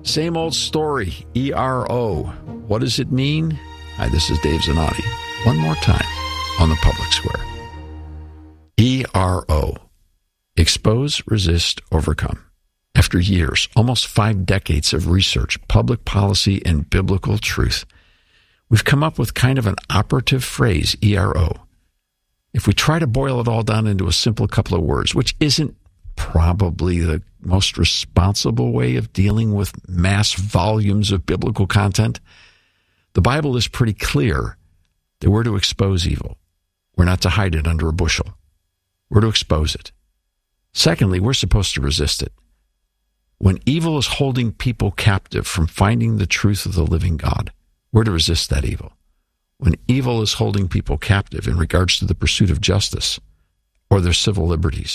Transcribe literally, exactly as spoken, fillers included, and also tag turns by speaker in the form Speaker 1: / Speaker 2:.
Speaker 1: Same old story, E R O. What does it mean? Hi, this is Dave Zanotti. One more time on the Public Square. E R O. Expose, resist, overcome. After years, almost five decades of research, public policy, and biblical truth, we've come up with kind of an operative phrase, E R O. If we try to boil it all down into a simple couple of words, which isn't probably the most responsible way of dealing with mass volumes of biblical content, the Bible is pretty clear that we're to expose evil. We're not to hide it under a bushel. We're to expose it. Secondly, we're supposed to resist it. When evil is holding people captive from finding the truth of the living God, we're to resist that evil. When evil is holding people captive in regards to the pursuit of justice or their civil liberties,